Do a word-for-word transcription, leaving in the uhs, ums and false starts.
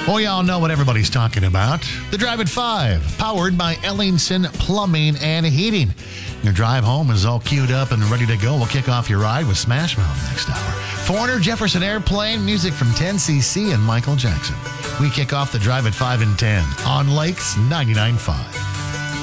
Well, y'all know what everybody's talking about. The Drive at five, powered by Ellingson Plumbing and Heating. Your drive home is all queued up and ready to go. We'll kick off your ride with Smash Mouth next hour. Foreigner, Jefferson Airplane, music from ten C C and Michael Jackson. We kick off the Drive at five and ten on Lakes ninety-nine point five.